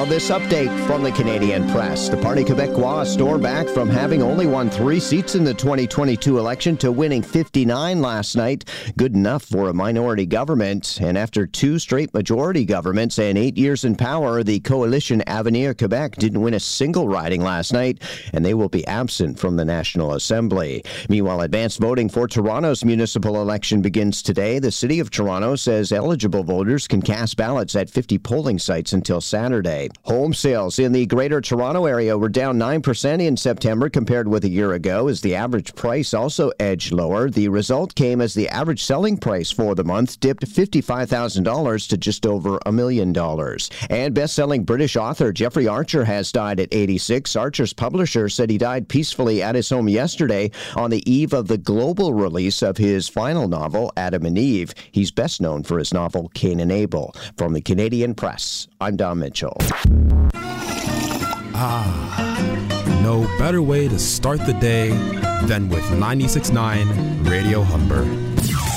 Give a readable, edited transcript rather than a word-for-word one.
this update from the Canadian Press. The Parti Québécois stormed back from having only won 3 seats in the 2022 election to winning 59 last night. Good enough for a minority government. And after 2 straight majority governments and 8 years in power, the coalition Avenir Quebec didn't win a single riding last night, and they will be absent from the National Assembly. Meanwhile, advanced voting for Toronto's municipal election begins today. The City of Toronto says eligible voters can cast ballots at 50 polling sites until Saturday. Home sales in the Greater Toronto area were down 9% in September compared with a year ago, as the average price also edged lower. The result came as the average selling price for the month dipped $55,000 to just over $1 million. And best-selling British author Jeffrey Archer has died at 86. Archer's publisher said he died peacefully at his home yesterday on the eve of the global release of his final novel, Adam and Eve. He's best known for his novel, Cain and Abel. From the Canadian Press, I'm Don Mitchell. No better way to start the day than with 96.9 Radio Humber.